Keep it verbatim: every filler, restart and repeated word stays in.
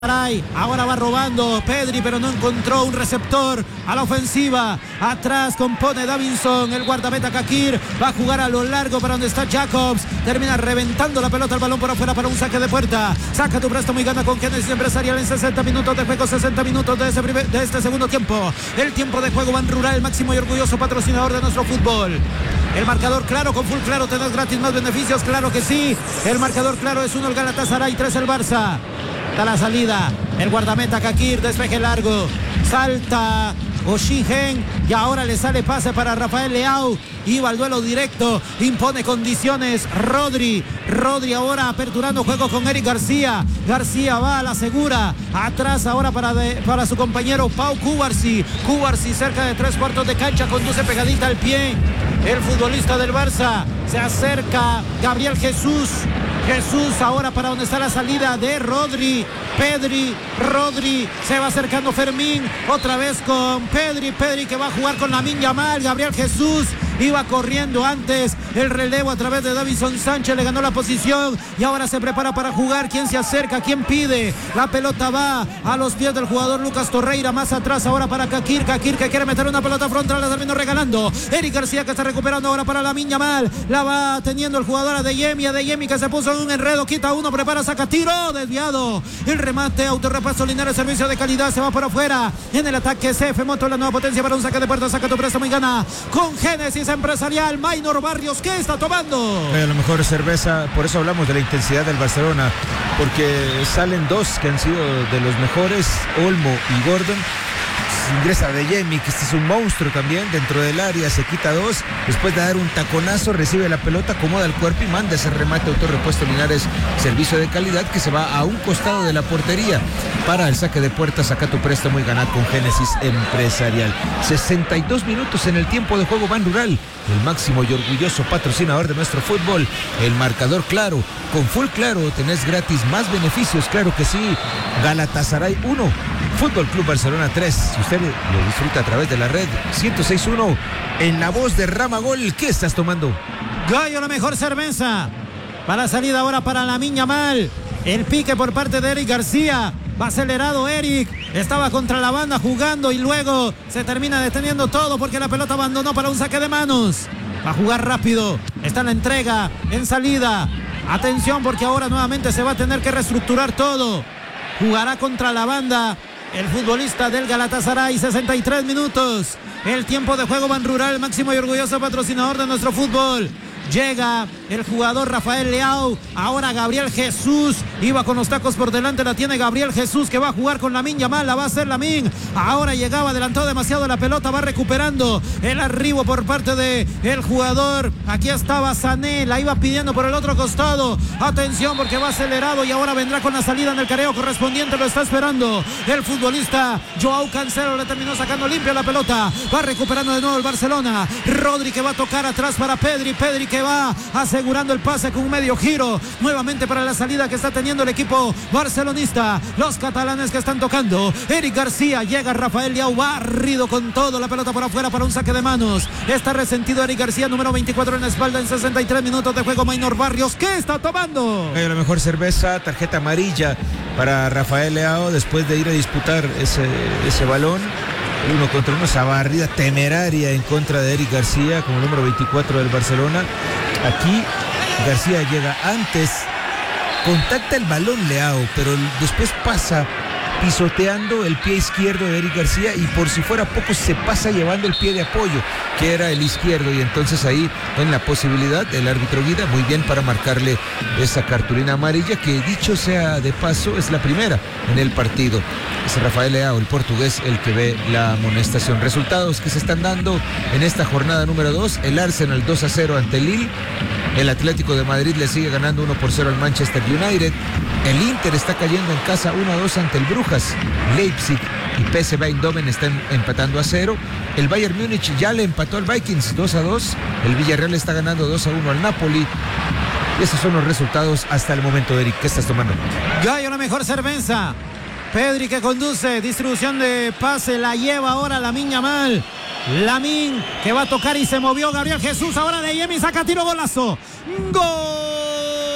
Ahora va robando Pedri, pero no encontró un receptor a la ofensiva. Atrás compone Davinson, el guardameta Kakir va a jugar a lo largo para donde está Jacobs. Termina reventando la pelota, el balón por afuera para un saque de puerta. Saca tu préstamo y gana con Genesis Empresarial en sesenta minutos de juego, sesenta minutos de, ese primer, de este segundo tiempo. El tiempo de juego Ban Rural, máximo y orgulloso patrocinador de nuestro fútbol. El marcador claro, con full claro tenés gratis más beneficios, claro que sí. El marcador claro es uno el Galatasaray, tres el Barça. Está la salida, el guardameta Kakir, despeje largo, salta Oshigen y ahora le sale pase para Rafael Leao. Iba al duelo directo, impone condiciones Rodri. Rodri ahora aperturando juego con Eric García. García va a la segura. Atrás ahora para, de, para su compañero Pau Cubarsí. Cubarsí cerca de tres cuartos de cancha, conduce pegadita al pie. El futbolista del Barça se acerca Gabriel Jesús. Jesús ahora para donde está la salida de Rodri. Pedri, Rodri, se va acercando Fermín. Otra vez con Pedri. Pedri que va a jugar con Lamine Yamal. Gabriel Jesús iba corriendo antes. El relevo a través de Davinson Sánchez le ganó la posición y ahora se prepara para jugar. ¿Quién se acerca? ¿Quién pide? La pelota va a los pies del jugador Lucas Torreira. Más atrás ahora para Kakir. Kakir que quiere meter una pelota frontal, la terminó regalando Eric García, que está recuperando ahora para Lamine Yamal. La va teniendo el jugador Adeyemi. Adeyemi que se puso en un enredo, quita uno, prepara, saca, tiro, desviado. El remate, autorrepaso, Linares, servicio de calidad, se va por afuera. En el ataque C F Moto, la nueva potencia para un saque de puerta. Saca tu préstamo y gana con Génesis Empresarial. Maynor Barrios, ¿qué está tomando? A lo mejor cerveza, por eso hablamos de la intensidad del Barcelona, porque salen dos que han sido de los mejores, Olmo y Gordon. Ingresa Adeyemi, que este es un monstruo también dentro del área, se quita dos, después de dar un taconazo recibe la pelota, acomoda el cuerpo y manda ese remate autorrepuesto Linares, servicio de calidad que se va a un costado de la portería para el saque de puerta. Saca tu préstamo y gana con Génesis Empresarial. sesenta y dos minutos en el tiempo de juego Ban Rural, el máximo y orgulloso patrocinador de nuestro fútbol. El marcador claro, con full claro tenés gratis más beneficios, claro que sí. Galatasaray uno, Fútbol Club Barcelona tres. Si usted lo disfruta a través de la red ciento seis punto uno, en la voz de Ramagol. ¿Qué estás tomando? Gallo, la mejor cerveza. Para salida ahora para Lamine Yamal. El pique por parte de Eric García. Va acelerado Eric. Estaba contra la banda jugando y luego se termina deteniendo todo porque la pelota abandonó para un saque de manos. Va a jugar rápido. Está la entrega en salida. Atención porque ahora nuevamente se va a tener que reestructurar todo. Jugará contra la banda el futbolista del Galatasaray. Sesenta y tres minutos. El tiempo de juego Ban Rural, máximo y orgulloso patrocinador de nuestro fútbol. Llega el jugador Rafael Leao. Ahora Gabriel Jesús. Iba con los tacos por delante. La tiene Gabriel Jesús, que va a jugar con Lamine Yamal. La va a hacer Lamine. Ahora llegaba, adelantó demasiado la pelota. Va recuperando el arribo por parte de el jugador. Aquí estaba Sané. La iba pidiendo por el otro costado. Atención porque va acelerado y ahora vendrá con la salida en el careo correspondiente. Lo está esperando el futbolista Joao Cancelo. Le terminó sacando limpia la pelota. Va recuperando de nuevo el Barcelona. Rodri que va a tocar atrás para Pedri. Pedri que va asegurando el pase con un medio giro. Nuevamente para la salida que está teniendo el equipo barcelonista. Los catalanes que están tocando. Eric García, llega Rafael Leao, barrido con todo. La pelota por afuera para un saque de manos. Está resentido Eric García, número veinticuatro en la espalda en sesenta y tres minutos de juego. Maynor Barrios, ¿qué está tomando? A la mejor cerveza, tarjeta amarilla para Rafael Leao después de ir a disputar ese, ese balón. Uno contra uno, esa barrida temeraria en contra de Eric García como número veinticuatro del Barcelona. Aquí García llega antes, contacta el balón Leao, pero después pasa pisoteando el pie izquierdo de Eric García y por si fuera poco se pasa llevando el pie de apoyo, que era el izquierdo, y entonces ahí en la posibilidad el árbitro Guida muy bien para marcarle esa cartulina amarilla, que dicho sea de paso es la primera en el partido. Es Rafael Leao, el portugués, el que ve la amonestación. Resultados que se están dando en esta jornada número dos. El Arsenal dos a cero ante el Lille. El Atlético de Madrid le sigue ganando uno por cero al Manchester United. El Inter está cayendo en casa uno a dos ante el Brujas. Leipzig y P S V Eindhoven están empatando a cero. El Bayern Múnich ya le empató al Vikings dos a dos. El Villarreal está ganando dos a uno al Napoli. Y esos son los resultados hasta el momento, Eric. ¿Qué estás tomando? Gallo, la mejor cerveza. Pedri que conduce, distribución de pase, la lleva ahora Lamine Yamal. Lamine que va a tocar y se movió Gabriel Jesús. Ahora Adeyemi saca tiro, golazo. ¡Gol!